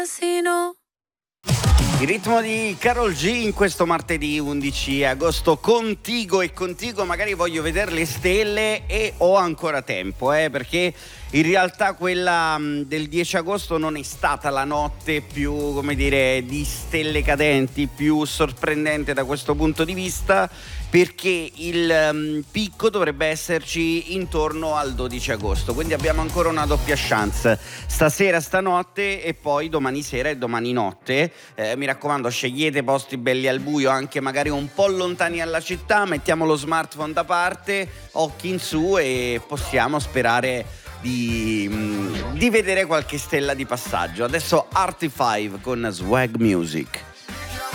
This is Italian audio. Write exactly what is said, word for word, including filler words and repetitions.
Asino. Il ritmo di Karol G in questo martedì undici agosto. Contigo e contigo magari voglio vedere le stelle e ho ancora tempo, eh, perché in realtà quella mh, del dieci agosto non è stata la notte più, come dire, di stelle cadenti, più sorprendente da questo punto di vista, perché il um, picco dovrebbe esserci intorno al dodici agosto, quindi abbiamo ancora una doppia chance, stasera, stanotte e poi domani sera e domani notte. Eh, mi raccomando, scegliete posti belli al buio, anche magari un po' lontani alla città, mettiamo lo smartphone da parte, occhi in su e possiamo sperare di, di vedere qualche stella di passaggio. Adesso Artie cinque con Swag Music.